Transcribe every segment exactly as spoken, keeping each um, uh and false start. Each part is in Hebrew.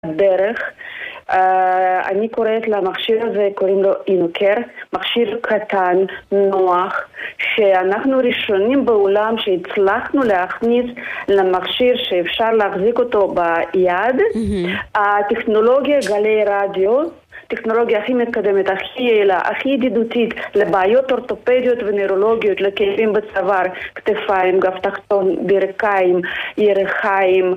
בדרך. Uh, אני קוראת למכשיר הזה, קוראים לו אינוקר, מכשיר קטן, נוח, שאנחנו ראשונים בעולם שהצלחנו להכניס למכשיר שאפשר להחזיק אותו ביד. Mm-hmm. הטכנולוגיה גלי רדיו, טכנולוגיה הכי מתקדמת, הכי יעילה, הכי ידידותית לבעיות אורתופדיות ונוירולוגיות, לכאבים בצוואר, כתפיים, גב תחתון, ברכיים, ירכיים,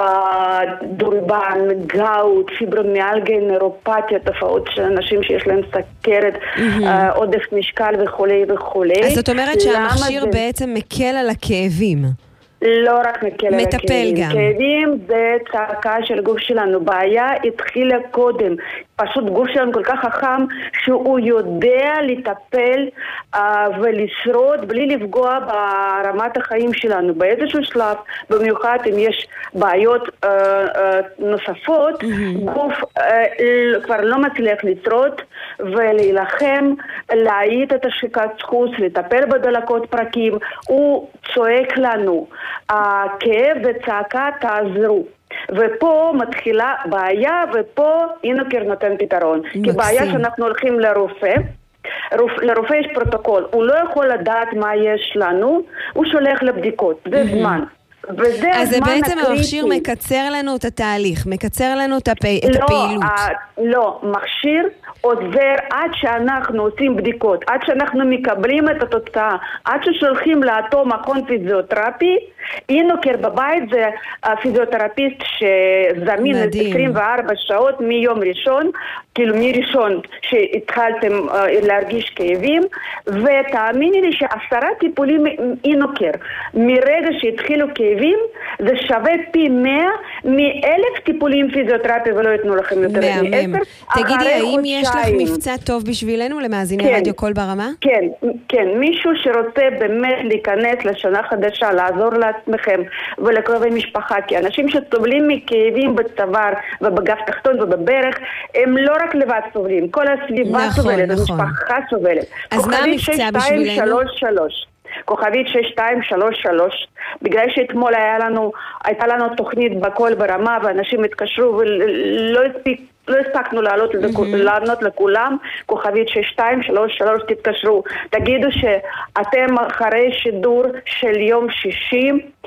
דורבן, גאוט, פיברומיאלגיה, נוירופתיה, תופעות של אנשים שיש להם סכרת, עודף משקל וכולי וכולי. אז זאת אומרת שהמכשיר בעצם מקל על הכאבים. לא רק מקל על הכאבים. מטפל גם. כאבים זה צעקה של גוף שלנו. בעיה התחילה קודם. פשוט גוף שלנו כל כך חכם שהוא יודע לטפל uh, ולשרוד בלי לפגוע ברמת החיים שלנו. באיזשהו שלב, במיוחד אם יש בעיות uh, uh, נוספות, mm-hmm. גוף uh, כבר לא מצליח לשרוד ולהילחם, להעיט את השחיקת סחוס, לטפל בדלקות פרקים. הוא צועק לנו, הכאב וצעקה תעזרו. ופה מתחילה בעיה, ופה אינוקר נותן פתרון. מקסים. כי בעיה שאנחנו הולכים לרופא, רופ, לרופא יש פרוטוקול, הוא לא יכול לדעת מה יש לנו, הוא שולח לבדיקות, זה mm-hmm. זמן. אז זה בעצם המכשיר מקצר לנו את התהליך, מקצר לנו את, הפי... לא, את הפעילות. ה... לא, מכשיר עוזר עד שאנחנו עושים בדיקות, עד שאנחנו מקבלים את התוצאה, עד ששולחים לאותו מכון פיזיותרפי. אינוקר בבית זה הפיזיותרפיסט שזמין עשרים וארבע שעות מיום ראשון, כאילו מראשון שהתחלתם uh, להרגיש כאבים, ותאמיני לי שעשרה טיפולים אינוקר מרגע שהתחילו כאבים זה שווה פי מאה מאלף טיפולים פיזיותרפי, ולא יתנו לכם יותר מעשר. תגידי, האם יש לך מבצע טוב בשבילנו למאזיני כן, רדיו קול ברמה? כן, כן, מישהו שרוצה באמת להיכנס לשנה חדשה, לעזור לעצמכם ולקרובי משפחה, כי אנשים שסובלים מכאבים בצוואר ובגב תחתון ובברך, הם לא רק לבד סובלים, כל הסביבה נכון, סובלת, נכון. המשפחה סובלת. אז מה המבצע בשבילנו? כוכבית שש שתיים שלוש שלוש, בגלל שאתמול היה לנו, הייתה לנו תוכנית בקול ברמה ואנשים התקשרו ולא הספיק לא הספקנו לעלות לענות לכולם. כוכבית שש שתיים שלוש שלוש, תתקשרו, תגידו שאתם אחרי שידור של יום שישי,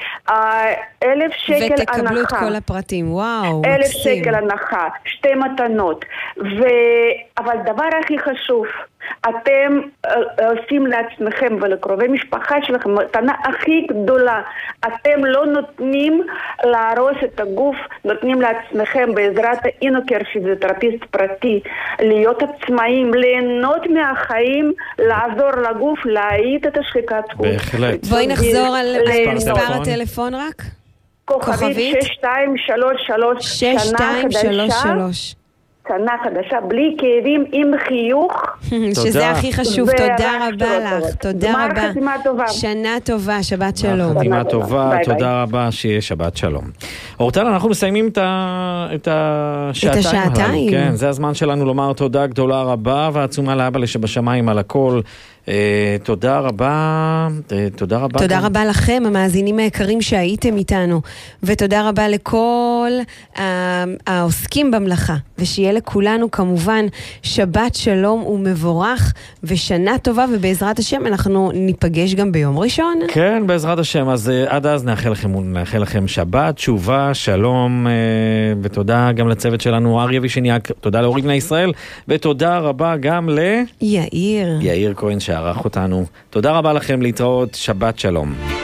אלף שקל הנחה, ותקבלו את כל הפרטים. וואו, אלף מקסים. שקל הנחה, שתי מתנות. ו... אבל דבר הכי חשוב, אתם עושים לעצמכם ולקרובי משפחה שלכם מתנה הכי גדולה. אתם לא נותנים להרוס את הגוף, נותנים לעצמכם בעזרת אינוקר פיזיותרפיסט פרטי, להיות עצמאים, ליהנות מהחיים, לעזור לגוף, להעיט את השחיקת גוף. בהחלט. בואי נחזור על מספר הטלפון רק. כוכבית שש שתיים שלוש שלוש, שש שתיים שלוש שלוש. שנה חדשה, בלי כאבים, עם חיוך. שזה הכי חשוב. תודה רבה לך. תודה רבה. חתימה טובה. שנה טובה, שבת שלום. חתימה טובה, תודה רבה, שיהיה שבת שלום. אורטל, אנחנו מסיימים את השעתיים. את השעתיים. כן, זה הזמן שלנו לומר תודה גדולה רבה, ועצומה לאבא שבשמיים על הכל. תודה רבה, תודה רבה. תודה רבה לכם, המאזינים היקרים שהייתם איתנו, ותודה רבה לכל העוסקים במלאכה, ושיהיה לכולנו כמובן שבת שלום ומבורך, ושנה טובה, ובעזרת השם אנחנו ניפגש גם ביום ראשון. כן, בעזרת השם, אז עד אז נאחל לכם, נאחל לכם שבת, תשובה, שלום, ותודה גם לצוות שלנו, אריה וישניאק, תודה לאורי בני ישראל, ותודה רבה גם ל... יאיר. יאיר כהן שערך אותנו. תודה רבה לכם, להתראות, שבת שלום.